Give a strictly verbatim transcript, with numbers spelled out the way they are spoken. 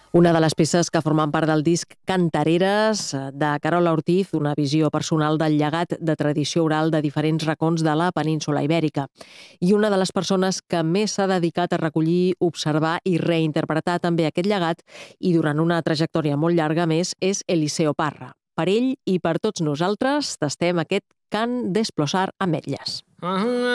Una de les peces que formen part del disc Cantareres, de Carola Ortiz, una visió personal del llegat de tradició oral de diferents racons de la península Ibèrica. I una de les persones que més s'ha dedicat a recollir, observar i reinterpretar també aquest llegat, i durant una trajectòria molt llarga més, és Eliseo Parra. Per ell i per tots nosaltres tastem aquest Cant d'Esplosar Ametlles.